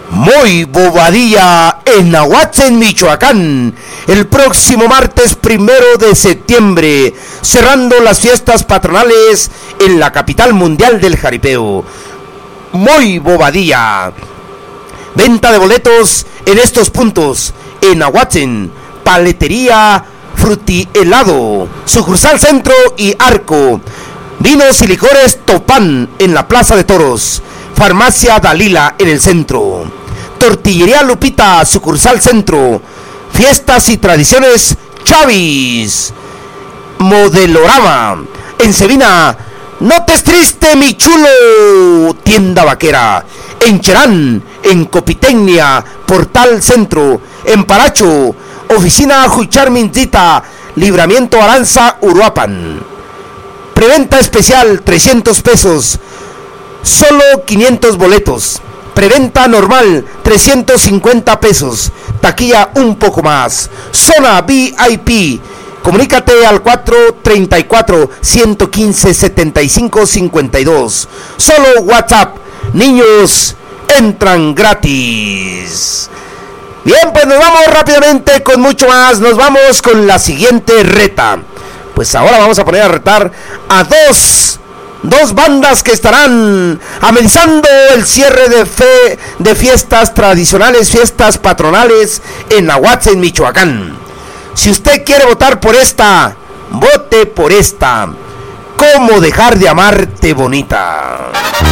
Muy Bobadilla en Nahuatzin, Michoacán, el próximo martes 1 de septiembre, cerrando las fiestas patronales en la capital mundial del jaripeo. Muy Bobadilla. Venta de boletos en estos puntos: en Nahuatzin, Paletería Frutihelado, sucursal Centro y Arco. Vinos y licores Topán en la Plaza de Toros. Farmacia Dalila en el centro. Tortillería Lupita, sucursal Centro. Fiestas y tradiciones Chavis. Modelorama en Sevina. No te triste, mi chulo. Tienda vaquera en Cherán, en Copitecnia, Portal Centro, en Paracho, oficina Juchar Minzita, Libramiento Aranza, Uruapan. Preventa especial 300 pesos, solo 500 boletos. Preventa normal 350 pesos, taquilla un poco más. Zona VIP. Comunícate al 434-115-7552. Solo WhatsApp. Niños entran gratis. Bien, pues nos vamos rápidamente con mucho más. Nos vamos con la siguiente reta. Pues ahora vamos a poner a retar a dos bandas que estarán amenizando el cierre de fiestas tradicionales, fiestas patronales en Nahuatzin, Michoacán. Si usted quiere votar por esta, vote por esta. ¿Cómo dejar de amarte, bonita?